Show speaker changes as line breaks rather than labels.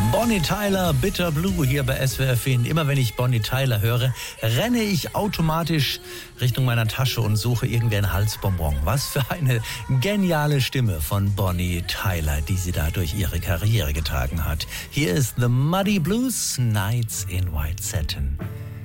Bonnie Tyler, Bitter Blue hier bei SWR Feen. Immer wenn ich Bonnie Tyler höre, renne ich automatisch Richtung meiner Tasche und suche irgendwie ein Halsbonbon. Was für eine geniale Stimme von Bonnie Tyler, die sie da durch ihre Karriere getragen hat. Hier ist The Muddy Blues, Nights in White Satin.